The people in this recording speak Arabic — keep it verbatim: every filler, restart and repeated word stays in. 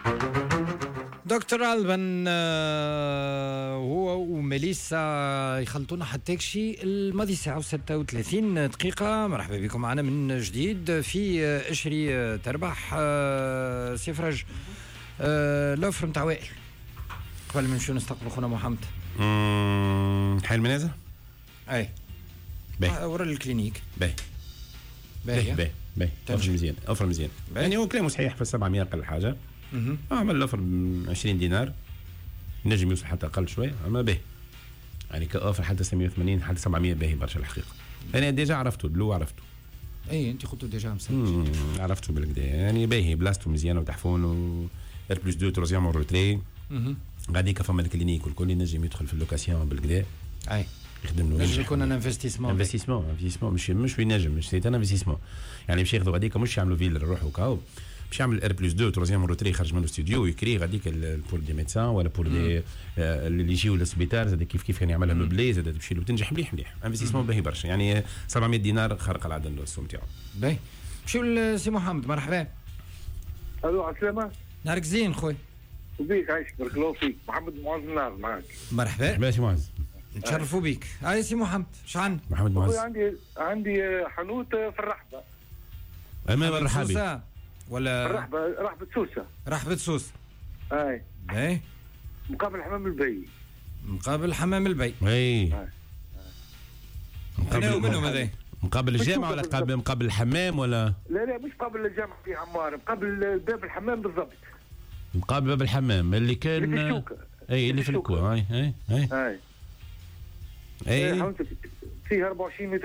دكتور ألبان هو وميليسا يخلطونا حتى شيء الماضي الساعة ستة وثلاثين دقيقة. مرحبا بكم معنا من جديد في اشري تربح سفرج لوفر متاع وائل. قبل ما نمشيو نستقبل خونا محمد حي المنازل اي باهي ورا الكلينيك باهي باهي باهي باهي اوفر مزيان اوفر مزيان يعني هو كلامه صحيح في سبعمية اقل حاجه. اها عمل الاوفر ب عشرين دينار نجم يوصل حتى اقل شويه اما باهي يعني كاوفر حتى ستمية وثمانين حتى سبعمية باهي برشا الحقيقه. انا ديجا عرفته بلو عرفته اي انت قلتو ديجا مسجل عرفته بالكدا يعني باهي بلاصتو مزيانه وتحفون و ار بلس اثنين تروزيام روتري غاديك فما الكلينيك والكل ينجم يدخل في اللوكاسيون بالكدا اي يخدم له نجم يكون ان انفستيسمون انفستيسمون انفستيسمون مش مش ينجم مش سيت ان انفستيسمون يعني باش ياخذوا غاديك مش يعملوا فيل يروحوا كاو باش يعمل ار بلس اثنين تروزيام روتري يخرج من الاستوديو ويكري غاديك بور دي ميدسان ولا بور دي اللي يجيو للسبيطار زاد كيف كيف كان يعملها مبلي زاد تمشي له تنجح مليح مليح انفستيسمون باهي برشا يعني سبعمية دينار خارق العاده السوم تاعو باهي. مشيو لسي محمد. مرحبا. الو عسلامة. نهارك زين خويا. وبيك عايش بارك الله فيك. محمد معاذ النار معاك. مرحبا. مرحبا سي معاذ. نتشرفوا بيك. هاي سي محمد اش عندك؟ محمد معاذ. عندي عندي حانوت في الرحبة. امام الرحابي ولا الرحبة رحبة سوسة. رحبة سوسة. اي. باهي. مقابل حمام البي. مقابل حمام البي. اي. انا ومنهم هذا. مقابل الجامعة ولا قبل مقابل الحمام ولا؟ لا لا مش قبل الجامعة في عمار مقابل باب الحمام بالضبط. مقابل باب الحمام اللي كان اللي في الشوكة. اي اللي في الكوة. اي اي اي اي. اي فيه أربعة وعشرين متر